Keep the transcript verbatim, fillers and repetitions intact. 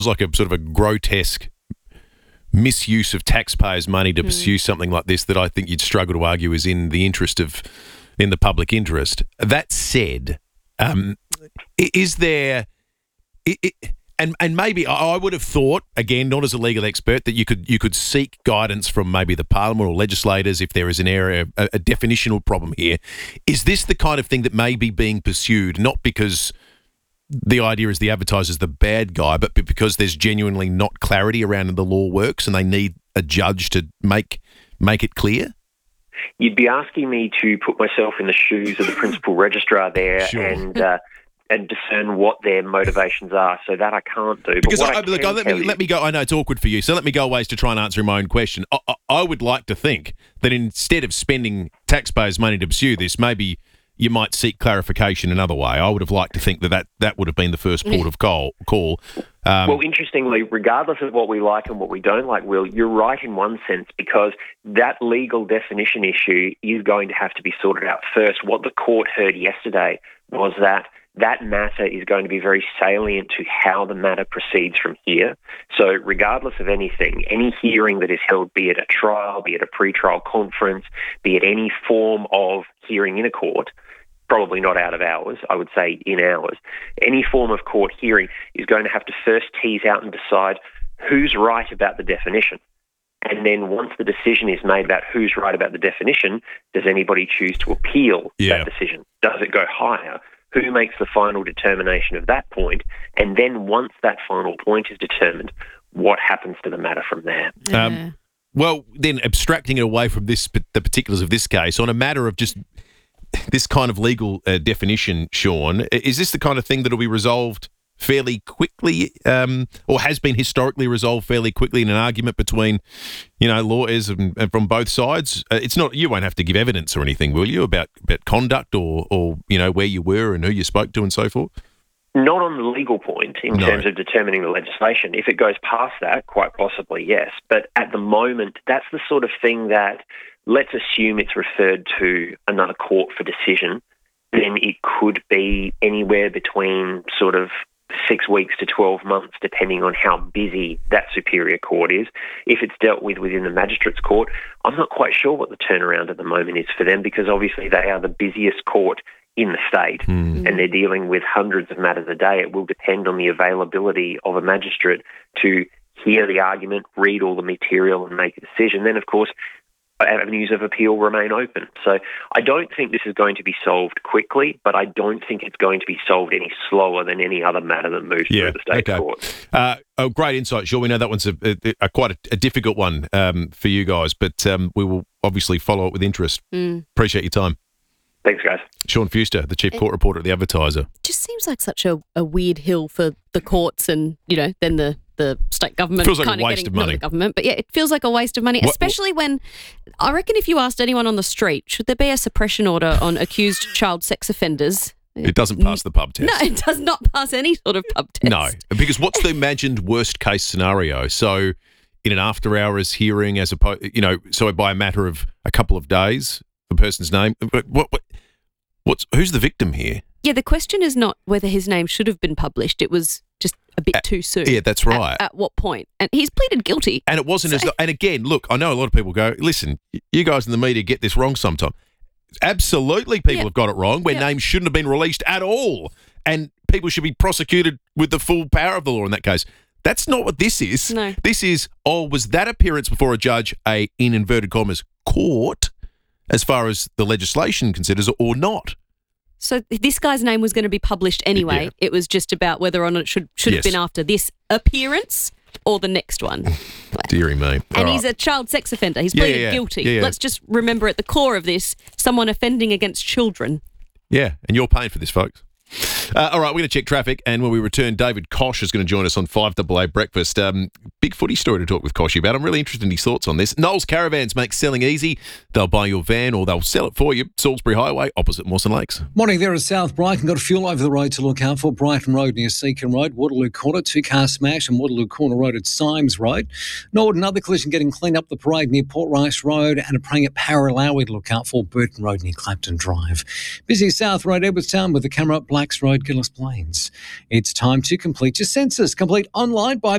like a sort of a grotesque misuse of taxpayers' money to mm. pursue something like this that I think you'd struggle to argue is in the interest of, in the public interest. That said, um, is there, it, it, and and maybe I would have thought, again, not as a legal expert, that you could you could seek guidance from maybe the Parliament or legislators if there is an area, a, a definitional problem here. Is this the kind of thing that may be being pursued, not because the idea is the advertiser's the bad guy, but because there's genuinely not clarity around how the law works and they need a judge to make make it clear? You'd be asking me to put myself in the shoes of the principal registrar there sure. and uh, and discern what their motivations are. So that I can't do. Because but I, I look, let me you, let me go. I know it's awkward for you, so let me go ways to try and answer my own question. I, I, I would like to think that instead of spending taxpayers' money to pursue this, maybe you might seek clarification another way. I would have liked to think that that, that would have been the first port of call. call. Um, well, interestingly, regardless of what we like and what we don't like, Will, you're right in one sense, because that legal definition issue is going to have to be sorted out first. What the court heard yesterday was that that matter is going to be very salient to how the matter proceeds from here. So regardless of anything, any hearing that is held, be it a trial, be it a pre-trial conference, be it any form of hearing in a court, probably not out of hours, I would say in hours, any form of court hearing is going to have to first tease out and decide who's right about the definition. And then once the decision is made about who's right about the definition, does anybody choose to appeal yeah. that decision? Does it go higher? Who makes the final determination of that point? And then once that final point is determined, what happens to the matter from there? Yeah. Um, well, then abstracting it away from this, the particulars of this case, on a matter of just this kind of legal uh, definition, Sean, is this the kind of thing that will be resolved fairly quickly, um, or has been historically resolved fairly quickly in an argument between, you know, lawyers and, and from both sides? Uh, it's not, you won't have to give evidence or anything, will you, about, about conduct or, or, you know, where you were and who you spoke to and so forth? Not on the legal point in no. terms of determining the legislation. If it goes past that, quite possibly, yes. But at the moment, that's the sort of thing that, let's assume it's referred to another court for decision, then it could be anywhere between sort of six weeks to twelve months, depending on how busy that superior court is. If it's dealt with within the magistrates' court, I'm not quite sure what the turnaround at the moment is for them, because obviously they are the busiest court in the state mm. and they're dealing with hundreds of matters a day. It will depend on the availability of a magistrate to hear the argument, read all the material and make a decision. Then, of course, avenues of appeal remain open. So I don't think this is going to be solved quickly, but I don't think it's going to be solved any slower than any other matter that moves yeah, through the state okay. court. Uh, oh, great insight, Sean. We know that one's a, a, a quite a, a difficult one um, for you guys, but um, we will obviously follow it with interest. Mm. Appreciate your time. Thanks, guys. Sean Fuster, the Chief it Court Reporter at The Advertiser. Just seems like such a, a weird hill for the courts and, you know, then the the state government. It feels like kind a of waste getting, of money. Not the government, but yeah, it feels like a waste of money, what, especially what? when I reckon if you asked anyone on the street, should there be a suppression order on accused child sex offenders? It doesn't pass the pub test. No, it does not pass any sort of pub test. No, because what's the imagined worst case scenario? So in an after hours hearing, as opposed, you know, so by a matter of a couple of days, the person's name, what, what, what's, who's the victim here? Yeah, the question is not whether his name should have been published. It was just a bit at, too soon. Yeah, that's right. At, at what point? And he's pleaded guilty. And it wasn't so. as though, and again, look, I know a lot of people go, listen, you guys in the media get this wrong sometimes. Absolutely, people yeah. have got it wrong where yeah. names shouldn't have been released at all. And people should be prosecuted with the full power of the law in that case. That's not what this is. No. This is, oh, was that appearance before a judge a, in inverted commas, court, as far as the legislation considers it, or not? So this guy's name was going to be published anyway. Yeah. It was just about whether or not it should should yes. have been after this appearance or the next one. Deary me. And All he's right. a child sex offender. He's yeah, pleaded yeah, yeah. guilty. Yeah, yeah. Let's just remember at the core of this, someone offending against children. Yeah, and you're paying for this, folks. Uh, all right, we're going to check traffic, and when we return, David Kosh is going to join us on five A A Breakfast. Um, big footy story to talk with Koshy about. I'm really interested in his thoughts on this. Knowles Caravans make selling easy. They'll buy your van or they'll sell it for you. Salisbury Highway, opposite Mawson Lakes. Morning there at South Brighton. Got a fuel over the road to look out for. Brighton Road near Seacombe Road, Waterloo Corner, two-car smash, and Waterloo Corner Road at Symes Road. Norwood, another collision getting cleaned up the parade near Port Rice Road, and a praying at Paralowie to look out for. Burton Road near Clapton Drive. Busy South Road, Edwardstown, with the camera up Blacks Road Gillis Plains. It's time to complete your census. Complete online by